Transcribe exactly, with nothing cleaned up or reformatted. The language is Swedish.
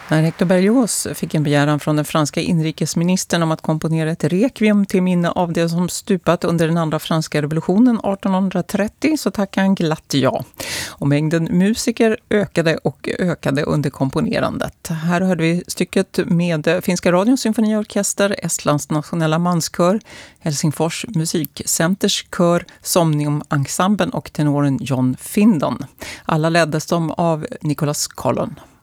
När Hector Berlioz fick en begäran från den franska inrikesministern om att komponera ett requiem till minne av det som stupat under den andra franska revolutionen artonhundratrettio så tackade han glatt ja. Och mängden musiker ökade och ökade under komponerandet. Här hörde vi stycket med Finska radions symfoniorkester, Estlands nationella manskör, Helsingfors musikcenters kör, Somnium Ensemblen och tenoren John Findon. Alla leddes de av Nicholas Collin.